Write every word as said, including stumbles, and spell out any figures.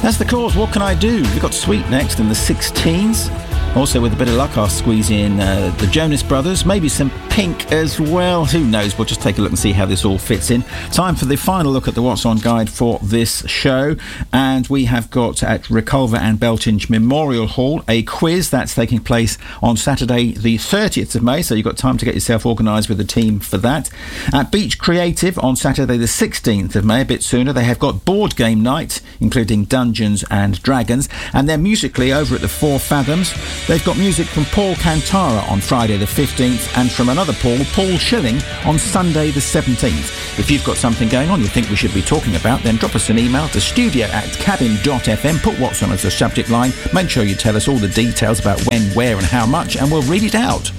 That's The Claws, What Can I Do? We've got Sweet next in the sixteens. Also, with a bit of luck, I'll squeeze in uh, the Jonas Brothers, maybe some Pink as well. Who knows? We'll just take a look and see how this all fits in. Time for the final look at the What's On guide for this show. And we have got at Reculver and Beltinge Memorial Hall a quiz that's taking place on Saturday the thirtieth of May, so you've got time to get yourself organised with the team for that. At Beach Creative on Saturday the sixteenth of May, a bit sooner, they have got board game night, including Dungeons and Dragons. And then musically, over at the Four Fathoms, they've got music from Paul Cantara on Friday the fifteenth and from another Paul, Paul Schilling, on Sunday the seventeenth. If you've got something going on you think we should be talking about, then drop us an email to studio at cabin dot f m, put What's On as the subject line, make sure you tell us all the details about when, where and how much, and we'll read it out.